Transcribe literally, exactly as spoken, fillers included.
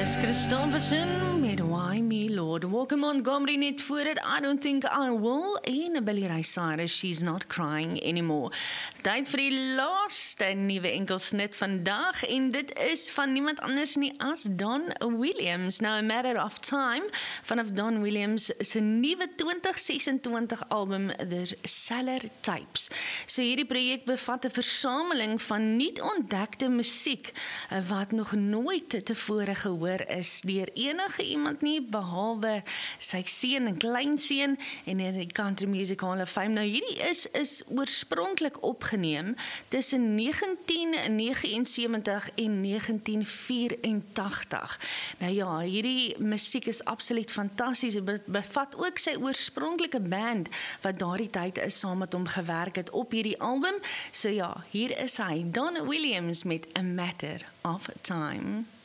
Christofferson met Why Me Lord. Walker Montgomery net voor het I Don't Think I Will en Billy Ray Cyrus, She's Not Crying Anymore. Tyd vir die laaste nuwe enkelsnit vandag en dit is van niemand anders nie as Don Williams. Nou, A Matter of Time vanaf Don Williams se nuwe twintig sesentwintig album The Cellar Tapes. So hierdie projek bevat 'n versameling van nie ontdekte musiek wat nog nooit tevore gehoor is deur enige iemand nie, behalwe sy seun en kleinseun en in die Country Music Hall of Fame. Nou hierdie is, is oorspronklik opgeneem tussen negentien negenensewentig en negentien vyerentagtig. Nou ja, hierdie musiek is absoluut fantasties. Dit bevat ook sy oorspronklike band wat daardie tyd is saam met hom gewerk het op hierdie album. So ja, hier is hy, Don Williams met A Matter of Time.